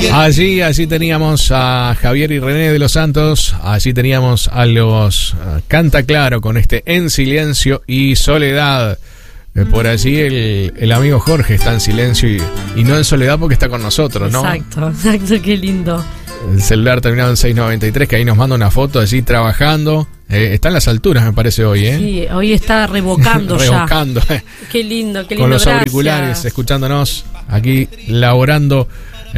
Allí teníamos a Javier y René de los Santos. Allí teníamos a los Canta Claro con este En Silencio y Soledad. Por allí el amigo Jorge está en silencio y no en soledad porque está con nosotros, ¿no? Exacto, qué lindo. El celular terminado en 693, que ahí nos manda una foto allí trabajando. Está en las alturas, me parece, hoy, ¿eh? Sí, hoy está revocando ya. Revocando. Qué lindo, con los auriculares, escuchándonos, aquí laborando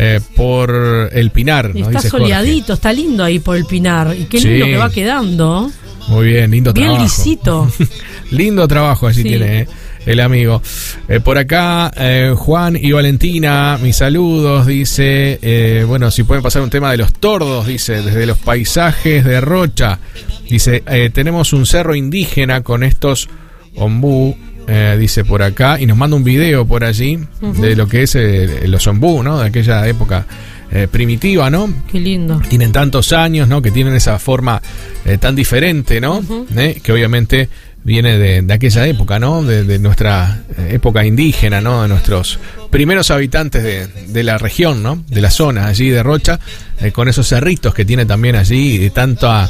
por el Pinar. Está dice soleadito, Jorge. Está lindo ahí por el Pinar. Y qué lindo que va quedando. Muy bien, lindo trabajo. Bien lisito. Lindo trabajo allí tiene, el amigo. Por acá, Juan y Valentina, mis saludos, dice, bueno, si pueden pasar un tema de los tordos, dice, desde los paisajes de Rocha, dice, tenemos un cerro indígena con estos ombú, dice por acá, y nos manda un video por allí de lo que es los ombú, ¿no? De aquella época primitiva, ¿no? Qué lindo. Tienen tantos años, ¿no? Que tienen esa forma tan diferente, ¿no? Que obviamente viene de aquella época, ¿no? De nuestra época indígena, ¿no? De nuestros primeros habitantes de la región, ¿no? De la zona allí de Rocha, con esos cerritos que tiene también allí, y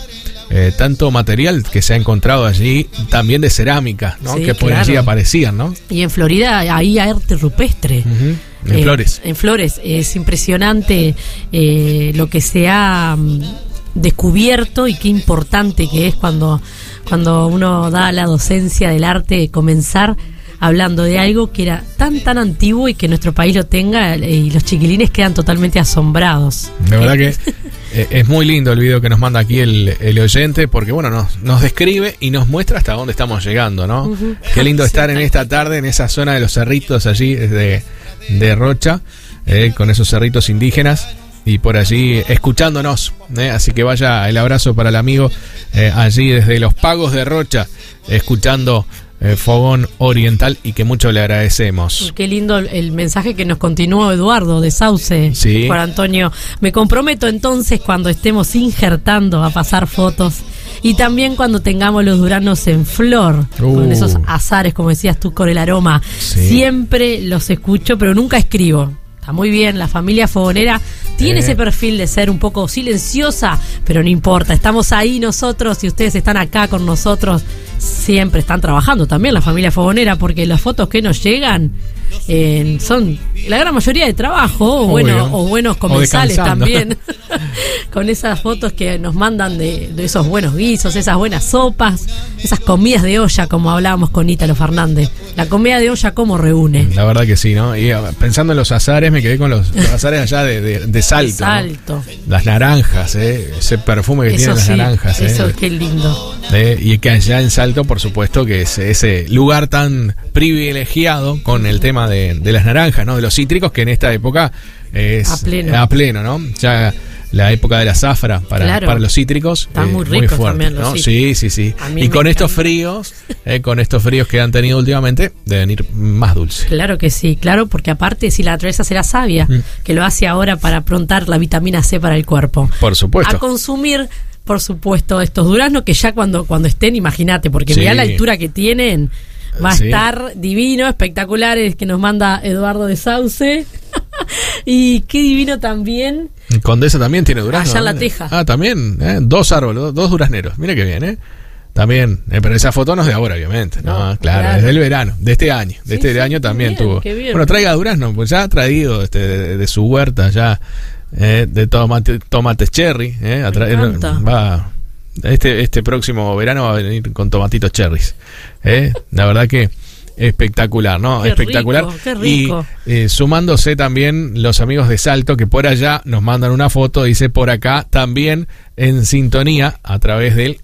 tanto material que se ha encontrado allí, también de cerámica, ¿no? Sí, que por allí aparecían, ¿no? Y en Florida hay arte rupestre. En Flores. En Flores. Es impresionante lo que se ha descubierto y qué importante que es cuando uno da la docencia del arte, comenzar hablando de algo que era tan antiguo y que nuestro país lo tenga, y los chiquilines quedan totalmente asombrados. De verdad que es muy lindo el video que nos manda aquí el oyente, porque bueno, nos describe y nos muestra hasta dónde estamos llegando, ¿no? Qué lindo estar en esta tarde en esa zona de los cerritos allí de Rocha, con esos cerritos indígenas, y por allí escuchándonos, así que vaya el abrazo para el amigo allí desde los Pagos de Rocha, escuchando Fogón Oriental, y que mucho le agradecemos. Qué lindo el mensaje que nos continuó Eduardo de Sauce. Sí. Por Antonio, me comprometo entonces cuando estemos injertando a pasar fotos, y también cuando tengamos los duranos en flor, con esos azares, como decías tú, con el aroma. Siempre los escucho, pero nunca escribo. Está muy bien, la familia fogonera tiene ese perfil de ser un poco silenciosa, pero no importa, estamos ahí nosotros, y ustedes están acá con nosotros, siempre están trabajando también la familia fogonera, porque las fotos que nos llegan son la gran mayoría de trabajo, o buenos comensales también, con esas fotos que nos mandan de esos buenos guisos, esas buenas sopas, esas comidas de olla, como hablábamos con Ítalo Fernández. La comida de olla, ¿cómo reúne? La verdad que sí, ¿no? Y pensando en los azares, me quedé con los azares allá de Salto. ¿No? Las naranjas, ese perfume que tienen las naranjas. Eso, qué lindo. Y que allá en Salto, por supuesto, que es ese lugar tan privilegiado con el tema de las naranjas, ¿no? De los cítricos, que en esta época es a pleno, ¿no? Ya la época de la zafra para los cítricos. Están muy ricos fuerte, también los cítricos. Sí. Y con estos fríos, que han tenido últimamente, deben ir más dulces. Claro que sí, claro, porque aparte, si la naturaleza será sabia, que lo hace ahora para aprontar la vitamina C para el cuerpo. Por supuesto. A consumir, por supuesto, estos duraznos, que ya cuando estén, imagínate, porque mirá la altura que tienen. Va a estar divino, espectaculares, que nos manda Eduardo de Sauce. Y qué divino también. Condesa también tiene durazno. Allá en La Teja. Ah, también, 2 árboles, 2 durazneros. Mira qué bien, También, pero esa foto no es de ahora, obviamente. No, claro, es del verano, de este año. Este año también bien, tuvo. Bueno, traiga durazno, pues ya ha traído de su huerta, ya de tomates cherry. Va. Este próximo verano va a venir con tomatitos cherries. La verdad que espectacular, ¿no? Qué espectacular. Rico, qué rico. Y sumándose también los amigos de Salto, que por allá nos mandan una foto, dice por acá también en sintonía a través del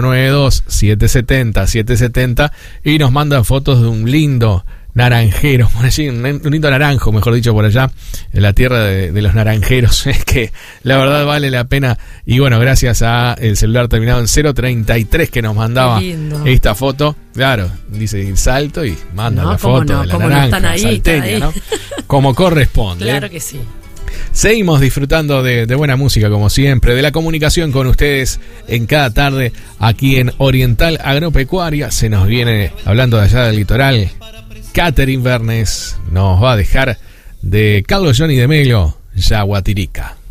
092-770-770, y nos mandan fotos de un lindo naranjero, por allí, un lindo naranjo, mejor dicho, por allá, en la tierra de los naranjeros, es que la verdad vale la pena. Y bueno, gracias a el celular terminado en 033 que nos mandaba esta foto, claro, dice Salto y manda la foto de la naranja salteña, ¿no? Como corresponde. Claro que sí. Seguimos disfrutando de buena música, como siempre, de la comunicación con ustedes en cada tarde aquí en Oriental Agropecuaria. Se nos viene, hablando de allá del litoral, Catherine Bernes nos va a dejar de Carlos Johnny de Melo Yaguatirica.